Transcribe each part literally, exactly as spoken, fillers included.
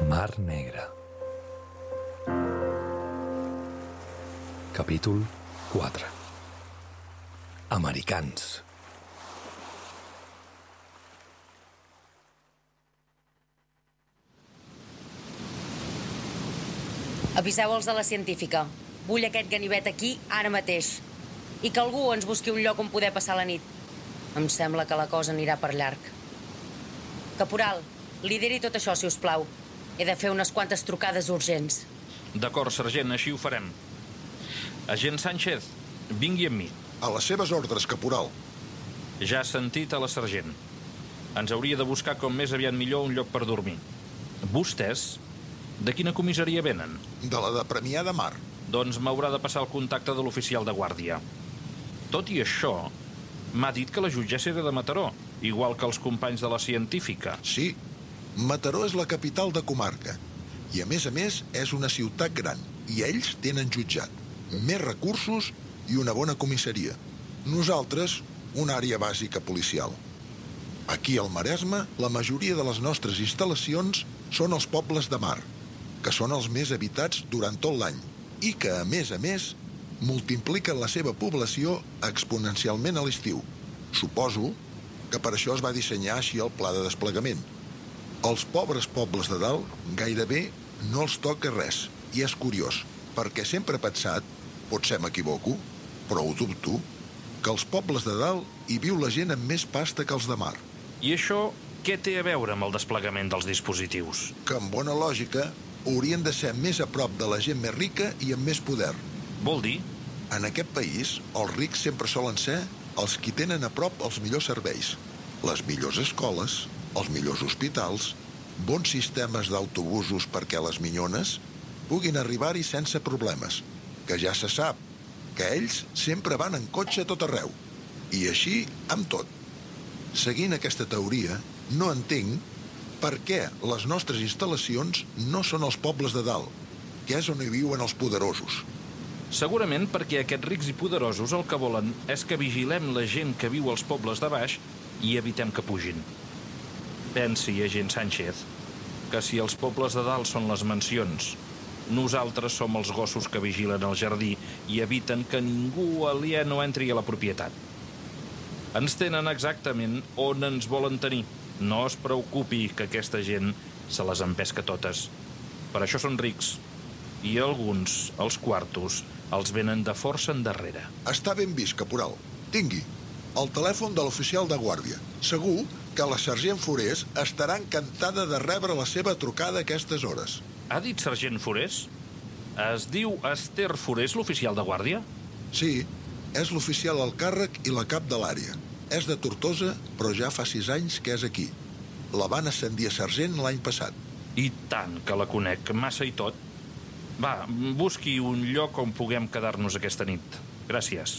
Mar Negra. Capítol quatre. Americans. Aviseu els de la científica. Vull aquest ganivet aquí, ara mateix. I que algú ens busqui un lloc on poder passar la nit. Em sembla que la cosa anirà per llarg. Caporal, lideri tot això, si us plau. He de fer unes quantes trucades urgents. D'acord, sergent, així ho farem. Agent Sánchez, vingui amb mi. A les seves ordres, caporal. Ja has sentit a la sergent. Ens hauria de buscar com més aviat millor un lloc per dormir. Vostès, de quina comissaria venen? De la de Premià de Mar. Doncs m'haurà de passar el contacte de l'oficial de guàrdia. Tot i això, m'ha dit que la jutgessa era de Mataró, igual que els companys de la científica. Sí, Mataró és la capital de comarca. I a més a més és una ciutat gran. I ells tenen jutjat, més recursos i una bona comissaria. Nosaltres, una àrea bàsica policial. Aquí al Maresme, la majoria de les nostres instal·lacions són els pobles de mar, que són els més habitats durant tot l'any i que, a més a més, multipliquen la seva població exponencialment a l'estiu. Suposo que per això es va dissenyar així el pla de desplegament. Els pobres pobles de dalt gairebé no els toca res, i és curiós, perquè sempre he pensat, potser m'equivoco, però ho dubto, que als pobles de dalt hi viu la gent amb més pasta que els de mar. I això què té a veure amb el desplegament dels dispositius? Que amb bona lògica haurien de ser més a prop de la gent més rica i amb més poder. Vol dir? En aquest país, els rics sempre solen ser els qui tenen a prop els millors serveis, les millors escoles, els millors hospitals, bons sistemes d'autobusos perquè les minyones puguin arribar-hi sense problemes, que ja se sap que ells sempre van en cotxe a tot arreu, i així amb tot. Seguint aquesta teoria, no entenc per què les nostres instal·lacions no són els pobles de dalt, que és on hi viuen els poderosos. Segurament perquè aquests rics i poderosos el que volen és que vigilem la gent que viu als pobles de baix i evitem que pugin. Pensi, agent Sánchez, que si els pobles de dalt són les mansions, nosaltres som els gossos que vigilen el jardí i eviten que ningú aliè no entri a la propietat. Ens tenen exactament on ens volen tenir. No es preocupi que aquesta gent se les empesca totes. Per això són rics. I alguns, els quartos, els venen de força endarrere. Està ben vist, caporal. Tingui el telèfon de l'oficial de guàrdia. Segur que la sergent Forés estarà encantada de rebre la seva trucada a aquestes hores. Ha dit sergent Forés? Es diu Esther Forés, l'oficial de guàrdia? Sí, és l'oficial al càrrec i la cap de l'àrea. És de Tortosa, però ja fa sis anys que és aquí. La van ascendir a sergent l'any passat. I tant que la conec, massa i tot. Va, busqui un lloc on puguem quedar-nos aquesta nit. Gràcies.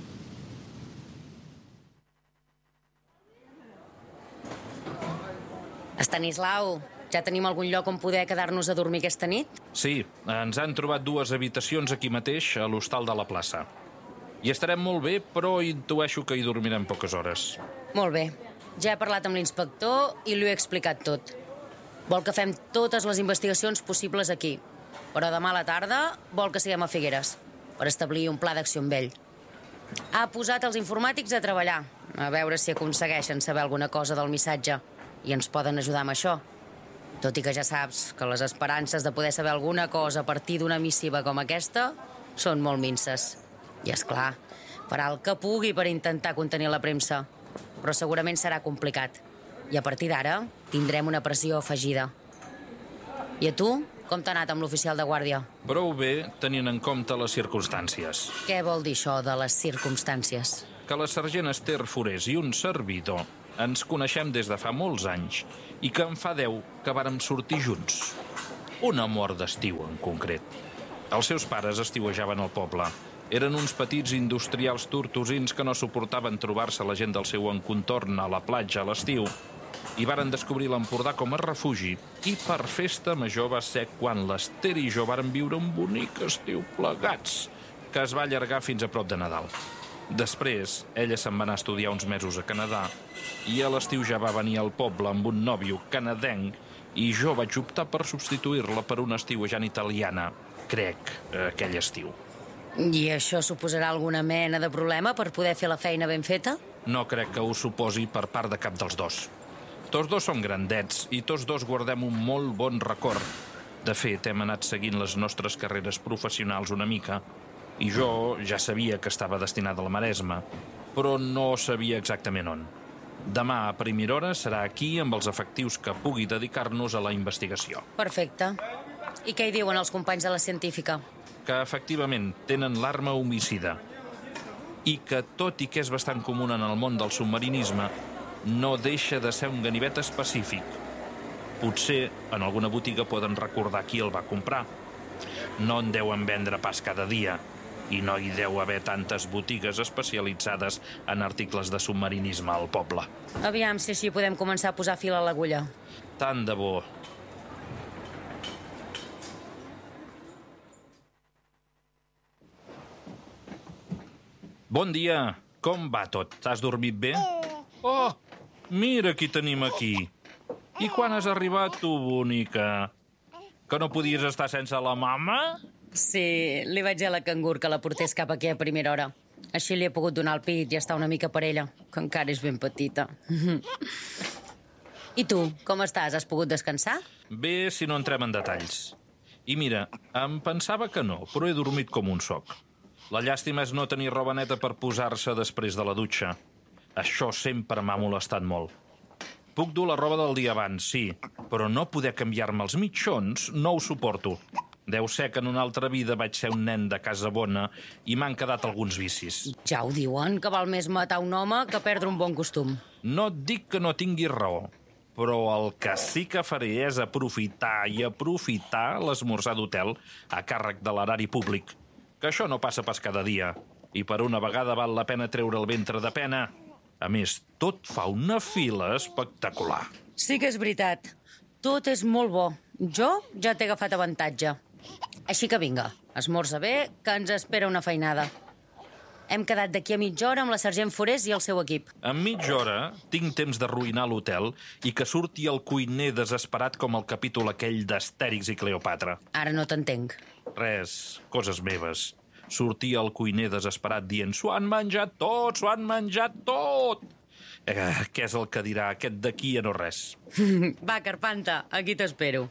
Estanislau, ja tenim algun lloc on poder quedar-nos a dormir aquesta nit? Sí, ens han trobat dues habitacions aquí mateix, a l'hostal de la plaça. Hi estarem molt bé, però intueixo que hi dormirem poques hores. Molt bé. Ja he parlat amb l'inspector i li ho he explicat tot. Vol que fem totes les investigacions possibles aquí, però demà a la tarda vol que siguem a Figueres per establir un pla d'acció amb ell. Ha posat els informàtics a treballar, a veure si aconsegueixen saber alguna cosa del missatge i ens poden ajudar amb això. Tot i que ja saps que les esperances de poder saber alguna cosa a partir d'una missiva com aquesta són molt minses. I, és clar, farà el que pugui per intentar contenir la premsa, però segurament serà complicat. I a partir d'ara tindrem una pressió afegida. I a tu, com t'ha anat amb l'oficial de guàrdia? Prou bé, tenint en compte les circumstàncies. Què vol dir això de les circumstàncies? Que la sergent Esther Forés i un servidor ens coneixem des de fa molts anys i que en fa deu que vàrem sortir junts. Un amor d'estiu, en concret. Els seus pares estiuejaven al poble. Eren uns petits industrials tortosins que no suportaven trobar-se la gent del seu encontorn a la platja a l'estiu i varen descobrir l'Empordà com a refugi. I per festa major va ser quan l'Esther i jo varen viure un bonic estiu plegats, que es va allargar fins a prop de Nadal. Després, ella se'n va anar a estudiar uns mesos a Canadà i a l'estiu ja va venir al poble amb un nòvio canadenc i jo vaig optar per substituir-la per una estiuejant italiana, crec, aquell estiu. I això suposarà alguna mena de problema per poder fer la feina ben feta? No crec que ho suposi per part de cap dels dos. Tots dos som grandets i tots dos guardem un molt bon record. De fet, hem anat seguint les nostres carreres professionals una mica i jo ja sabia que estava destinada al Maresme, però no sabia exactament on. Demà a primera hora serà aquí amb els efectius que pugui dedicar-nos a la investigació. Perfecte. I què hi diuen els companys de la científica? Que efectivament tenen l'arma homicida i que, tot i que és bastant comú en el món del submarinisme, no deixa de ser un ganivet específic. Potser en alguna botiga poden recordar qui el va comprar. No en deuen vendre pas cada dia i no hi deu haver tantes botigues especialitzades en articles de submarinisme al poble. Aviam si així podem començar a posar fil a l'agulla. Tant de bo. Bon dia. Com va tot? Has dormit bé? Oh, mira qui tenim aquí. I quan has arribat tu, bonica? Que no podies estar sense la mama? Sí, li vaig dir a la cangur que la portés cap aquí a primera hora. Així li he pogut donar el pit i estar una mica per ella, que encara és ben petita. I tu, com estàs? Has pogut descansar? Bé, si no entrem en detalls. I mira, em pensava que no, però he dormit com un soc. La llàstima és no tenir roba neta per posar-se després de la dutxa. Això sempre m'ha molestat molt. Puc dur la roba del dia abans, sí, però no poder canviar-me els mitjons no ho suporto. Deu ser que en una altra vida vaig ser un nen de casa bona i m'han quedat alguns vicis. Ja ho diuen, que val més matar un home que perdre un bon costum. No et dic que no tinguis raó, però el que sí que faré és aprofitar i aprofitar l'esmorzar d'hotel a càrrec de l'erari públic, que això no passa pas cada dia, i per una vegada val la pena treure el ventre de pena. A més, tot fa una fila espectacular. Sí que és veritat. Tot és molt bo. Jo ja t'he agafat avantatge. Així que vinga, esmorza bé, que ens espera una feinada. Hem quedat d'aquí a mitja hora amb la sergent Forés i el seu equip. En mitja hora tinc temps d'arruïnar l'hotel i que surti el cuiner desesperat com el capítol aquell d'Astèrix i Cleopatra. Ara no t'entenc. Res, coses meves. Sortia el cuiner desesperat dient «S'ho han menjat tot, s'ho han menjat tot!» Eh, què és el que dirà aquest d'aquí a no res? Va, Carpanta, aquí t'espero.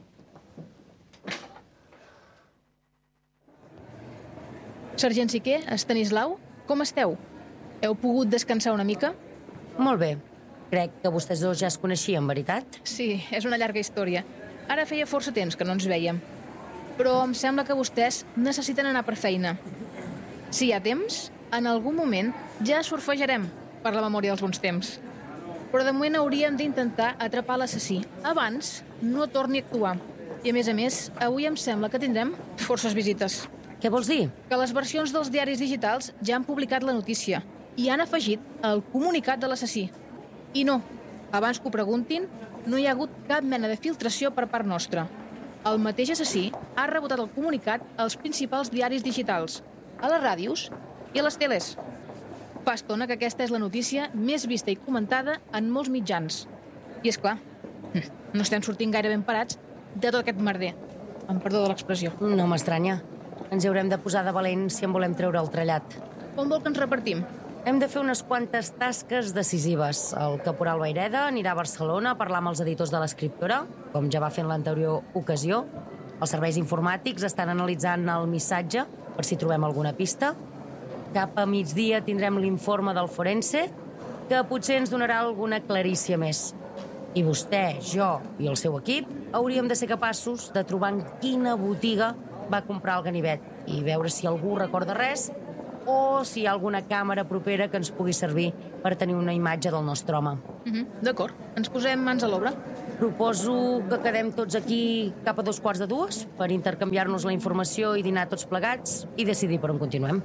Sergent Siquer, Estanislau, com esteu? Heu pogut descansar una mica? Molt bé. Crec que vostès dos ja es coneixien, veritat? Sí, és una llarga història. Ara feia força temps que no ens vèiem. Però em sembla que vostès necessiten anar per feina. Si hi ha temps, en algun moment ja surfejarem per la memòria dels bons temps. Però de moment hauríem d'intentar atrapar l'assassí. Abans no torni a actuar. I a més a més, avui em sembla que tindrem forces visites. Què vols dir? Que les versions dels diaris digitals ja han publicat la notícia i han afegit el comunicat de l'assassí. I no, abans que ho preguntin, no hi ha hagut cap mena de filtració per part nostra. El mateix assassí ha rebotat el comunicat als principals diaris digitals, a les ràdios i a les teles. Fa estona que aquesta és la notícia més vista i comentada en molts mitjans. I és clar, no estem sortint gaire ben parats de tot aquest merder. Amb perdó de l'expressió. No m'estranya. Ens hi haurem de posar de valent si en volem treure el trellat. On vol que ens repartim? Hem de fer unes quantes tasques decisives. El caporal Vaireda anirà a Barcelona a parlar amb els editors de l'escriptora, com ja va fer en l'anterior ocasió. Els serveis informàtics estan analitzant el missatge per si trobem alguna pista. Cap a migdia tindrem l'informe del forense, que potser ens donarà alguna clarícia més. I vostè, jo i el seu equip hauríem de ser capaços de trobar en quina botiga va comprar el ganivet i veure si algú recorda res o si hi ha alguna càmera propera que ens pugui servir per tenir una imatge del nostre home. Mm-hmm. D'acord, ens posem mans a l'obra. Proposo que quedem tots aquí cap a dos quarts de dues per intercanviar-nos la informació i dinar tots plegats i decidir per on continuem.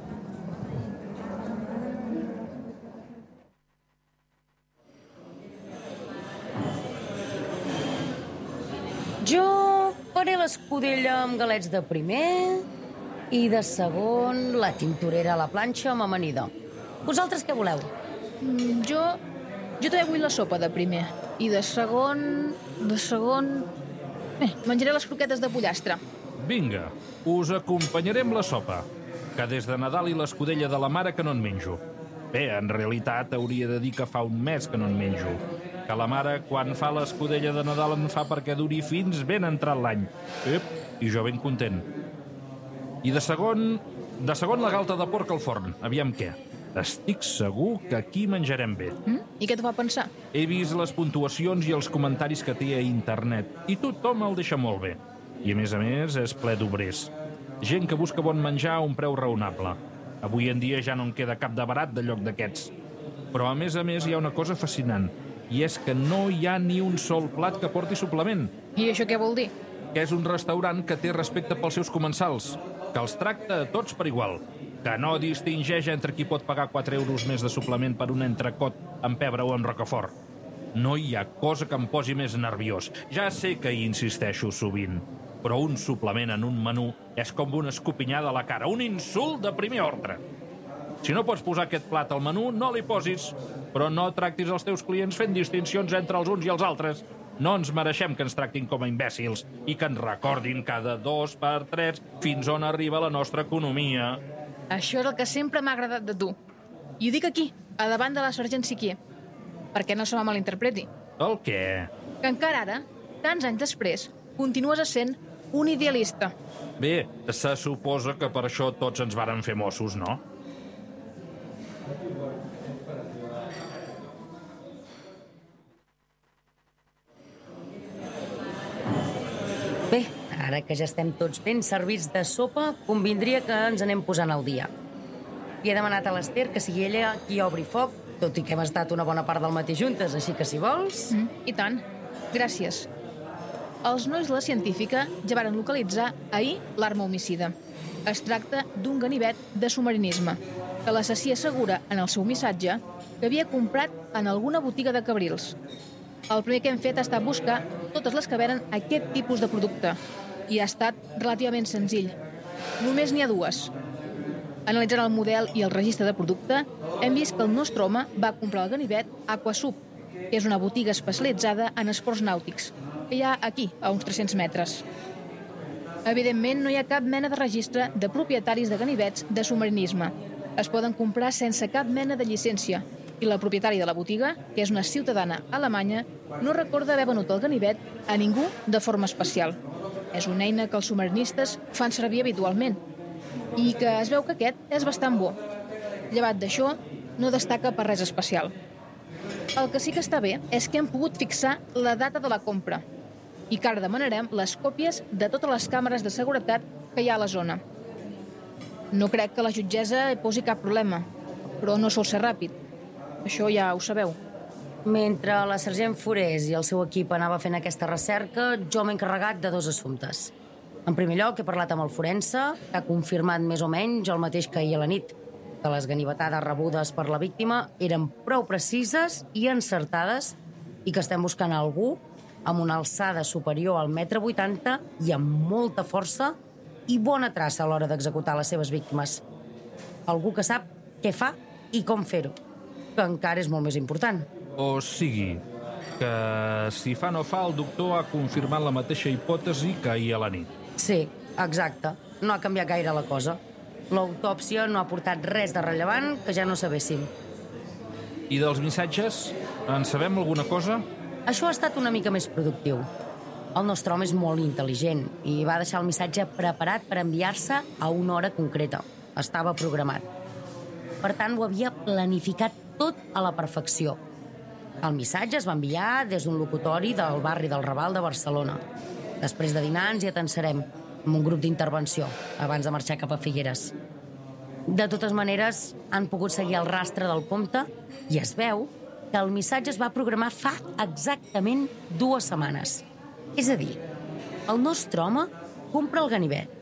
Jo faré l'escudella amb galets de primer i de segon la tintorera a la planxa amb amanida. Vosaltres què voleu? Mm, jo... Jo també vull la sopa de primer. I de segon... De segon... Bé, menjaré les croquetes de pollastre. Vinga, us acompanyarem la sopa, que des de Nadal i l'escudella de la mare que no en menjo. Bé, en realitat hauria de dir que fa un mes que no en menjo. Que la mare, quan fa l'escudella de Nadal, en fa perquè duri fins ben entrat l'any. Ep, i jo ben content. I de segon... De segon la galta de porc al forn. Aviam què. Estic segur que aquí menjarem bé. Mm? I què t'ho fa pensar? He vist les puntuacions i els comentaris que té a internet, i tothom el deixa molt bé. I a més a més és ple d'obrers. Gent que busca bon menjar a un preu raonable. Avui en dia ja no en queda cap de barat de lloc d'aquests. Però a més a més hi ha una cosa fascinant, i és que no hi ha ni un sol plat que porti suplement. I això què vol dir? Que és un restaurant que té respecte pels seus comensals, que els tracta a tots per igual, que no distingeix entre qui pot pagar quatre euros més de suplement per un entrecot amb pebre o amb rocafort. No hi ha cosa que em posi més nerviós. Ja sé que hi insisteixo sovint, però un suplement en un menú és com una escopinyada a la cara, un insult de primer ordre. Si no pots posar aquest plat al menú, no l'hi posis, però no tractis els teus clients fent distincions entre els uns i els altres. No ens mereixem que ens tractin com a imbècils i que ens recordin cada dos per tres fins on arriba la nostra economia. Això és el que sempre m'ha agradat de tu. I ho dic aquí, a davant de la sergent Siquier, perquè no se me malinterpreti. El què? Que encara ara, tants anys després, continues essent un idealista. Bé, se suposa que per això tots ens varen fer mossos, no? Bé, ara que ja estem tots ben servits de sopa, convindria que ens anem posant al dia. I he demanat a l'Ester que sigui ella qui obri foc, tot i que hem estat una bona part del matí juntes, així que si vols... Mm, I tant. Gràcies. Els nois de la científica ja varen localitzar ahir l'arma homicida. Es tracta d'un ganivet de submarinisme, que l'assassí assegura en el seu missatge que havia comprat en alguna botiga de Cabrils. El primer que hem fet ha estat buscar totes les que venen aquest tipus de producte, i ha estat relativament senzill. Només n'hi ha dues. Analitzant el model i el registre de producte, hem vist que el nostre home va comprar el ganivet Aquasub, que és una botiga especialitzada en esports nàutics, que hi ha aquí, a uns tres-cents metres. Evidentment, no hi ha cap mena de registre de propietaris de ganivets de submarinisme. Es poden comprar sense cap mena de llicència, i la propietària de la botiga, que és una ciutadana alemanya, no recorda haver venut el ganivet a ningú de forma especial. És una eina que els submarinistes fan servir habitualment i que es veu que aquest és bastant bo. Llevat d'això, no destaca per res especial. El que sí que està bé és que hem pogut fixar la data de la compra i que ara demanarem les còpies de totes les càmeres de seguretat que hi ha a la zona. No crec que la jutgessa hi posi cap problema, però no sol ser ràpid. Això ja ho sabeu. Mentre la sergent Forés i el seu equip anava fent aquesta recerca, jo m'he encarregat de dos assumptes. En primer lloc, he parlat amb el forense, que ha confirmat més o menys el mateix que ahir a la nit, que les ganivetades rebudes per la víctima eren prou precises i encertades i que estem buscant algú amb una alçada superior al metre vuitanta i amb molta força i bona traça a l'hora d'executar les seves víctimes. Algú que sap què fa i com fer-ho, que encara és molt més important. O sigui, que si fa no fa, el doctor ha confirmat la mateixa hipòtesi que ahir a la nit. Sí, exacte. No ha canviat gaire la cosa. L'autòpsia no ha portat res de rellevant que ja no sabéssim. I dels missatges, en sabem alguna cosa? Això ha estat una mica més productiu. El nostre home és molt intel·ligent i va deixar el missatge preparat per enviar-se a una hora concreta. Estava programat. Per tant, ho havia planificat tot a la perfecció. El missatge es va enviar des d'un locutori del barri del Raval de Barcelona. Després de dinar ens hi atensarem amb un grup d'intervenció abans de marxar cap a Figueres. De totes maneres, han pogut seguir el rastre del compte i es veu que el missatge es va programar fa exactament dues setmanes. És a dir, el nostre home compra el ganivet,